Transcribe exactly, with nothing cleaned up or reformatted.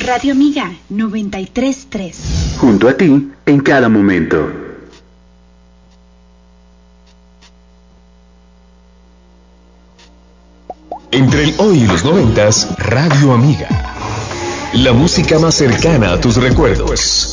Radio Amiga noventa y tres punto tres. Junto a ti en cada momento. Entre el hoy y los noventas, Radio Amiga. La música más cercana a tus recuerdos.